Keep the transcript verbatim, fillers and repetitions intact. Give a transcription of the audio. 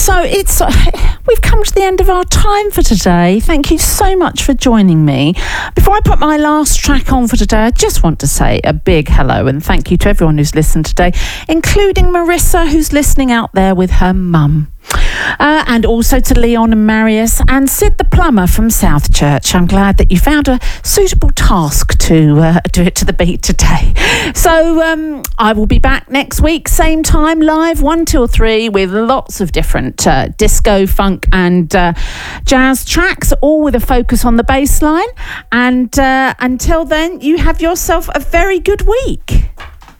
So it's we've come to the end of our time for today. Thank you so much for joining me. Before I put my last track on for today, I just want to say a big hello and thank you to everyone who's listened today, including Marissa, who's listening out there with her mum. Uh, and also to Leon and Marius and Sid the plumber from Southchurch. I'm glad that you found a suitable task to uh, do it to the beat today. So um, I will be back next week, same time, live one till three, with lots of different uh, disco, funk and uh, jazz tracks, all with a focus on the bass line. And uh, until then, you have yourself a very good week.